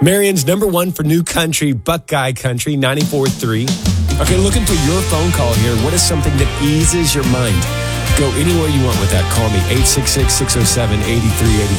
Marion's number one for new country, Buckeye Country, 94.3. Okay, looking for your phone call here. What is something that eases your mind? Go anywhere you want with that. Call me, 866-607-8380.